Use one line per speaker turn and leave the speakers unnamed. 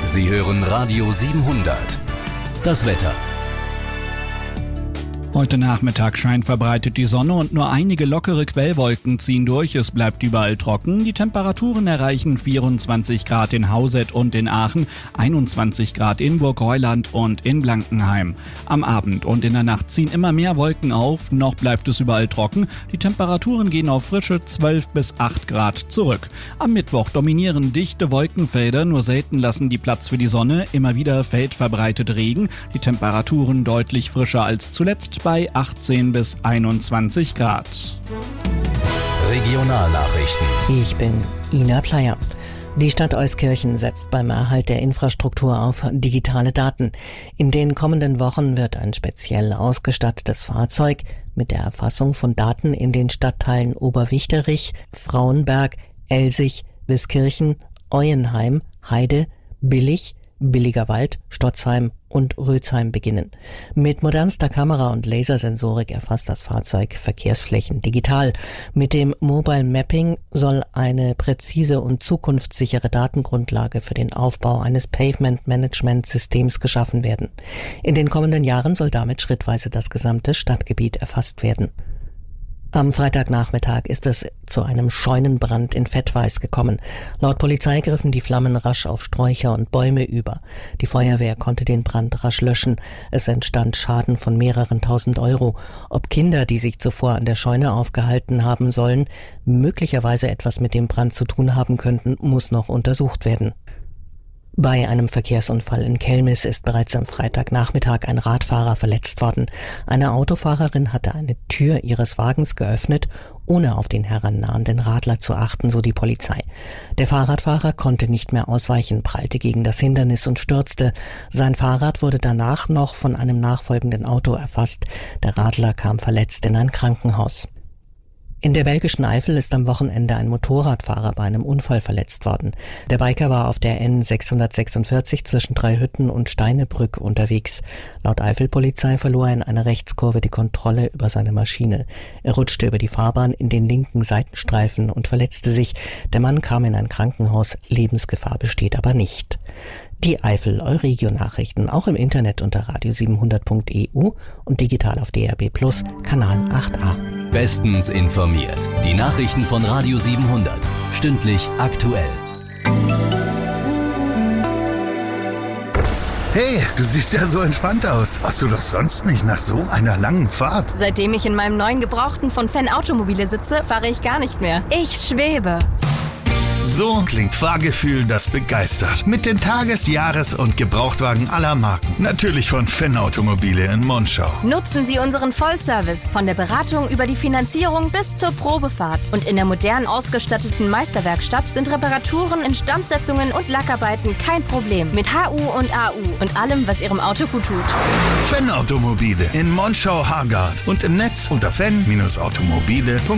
Sie hören Radio 700. Das Wetter.
Heute Nachmittag scheint verbreitet die Sonne und nur einige lockere Quellwolken ziehen durch. Es bleibt überall trocken. Die Temperaturen erreichen 24 Grad in Hauset und in Aachen, 21 Grad in Burgreuland und in Blankenheim. Am Abend und in der Nacht ziehen immer mehr Wolken auf. Noch bleibt es überall trocken. Die Temperaturen gehen auf frische 12 bis 8 Grad zurück. Am Mittwoch dominieren dichte Wolkenfelder. Nur selten lassen die Platz für die Sonne. Immer wieder fällt verbreitet Regen. Die Temperaturen deutlich frischer als zuletzt bei 18 bis 21 Grad.
Regionalnachrichten.
Ich bin Ina Pleyer. Die Stadt Euskirchen setzt beim Erhalt der Infrastruktur auf digitale Daten. In den kommenden Wochen wird ein speziell ausgestattetes Fahrzeug mit der Erfassung von Daten in den Stadtteilen Oberwichterich, Frauenberg, Elsig, Wiskirchen, Euenheim, Heide, Billig, Billigerwald, Stotzheim und Rötzheim beginnen. Mit modernster Kamera und Lasersensorik erfasst das Fahrzeug Verkehrsflächen digital. Mit dem Mobile Mapping soll eine präzise und zukunftssichere Datengrundlage für den Aufbau eines Pavement-Management-Systems geschaffen werden. In den kommenden Jahren soll damit schrittweise das gesamte Stadtgebiet erfasst werden. Am Freitagnachmittag ist es zu einem Scheunenbrand in Vettweiß gekommen. Laut Polizei griffen die Flammen rasch auf Sträucher und Bäume über. Die Feuerwehr konnte den Brand rasch löschen. Es entstand Schaden von mehreren tausend Euro. Ob Kinder, die sich zuvor an der Scheune aufgehalten haben sollen, möglicherweise etwas mit dem Brand zu tun haben könnten, muss noch untersucht werden. Bei einem Verkehrsunfall in Kelmis ist bereits am Freitagnachmittag ein Radfahrer verletzt worden. Eine Autofahrerin hatte eine Tür ihres Wagens geöffnet, ohne auf den herannahenden Radler zu achten, so die Polizei. Der Fahrradfahrer konnte nicht mehr ausweichen, prallte gegen das Hindernis und stürzte. Sein Fahrrad wurde danach noch von einem nachfolgenden Auto erfasst. Der Radler kam verletzt in ein Krankenhaus. In der belgischen Eifel ist am Wochenende ein Motorradfahrer bei einem Unfall verletzt worden. Der Biker war auf der N646 zwischen Dreihütten und Steinebrück unterwegs. Laut Eifelpolizei verlor er in einer Rechtskurve die Kontrolle über seine Maschine. Er rutschte über die Fahrbahn in den linken Seitenstreifen und verletzte sich. Der Mann kam in ein Krankenhaus. Lebensgefahr besteht aber nicht. Die Eifel Euregio-Nachrichten auch im Internet unter radio700.eu und digital auf DRB Plus, Kanal 8a.
Bestens informiert. Die Nachrichten von Radio 700. Stündlich aktuell.
Hey, du siehst ja so entspannt aus. Warst du doch sonst nicht nach so einer langen Fahrt?
Seitdem ich in meinem neuen Gebrauchten von Fenn Automobile sitze, fahre ich gar nicht mehr. Ich schwebe.
So klingt Fahrgefühl, das begeistert. Mit den Tages-, Jahres- und Gebrauchtwagen aller Marken. Natürlich von Fenn Automobile in Monschau.
Nutzen Sie unseren Vollservice von der Beratung über die Finanzierung bis zur Probefahrt. Und in der modern ausgestatteten Meisterwerkstatt sind Reparaturen, Instandsetzungen und Lackarbeiten kein Problem. Mit HU und AU und allem, was Ihrem Auto gut tut.
Fenn Automobile in Monschau-Hargard und im Netz unter fenn-automobile.de.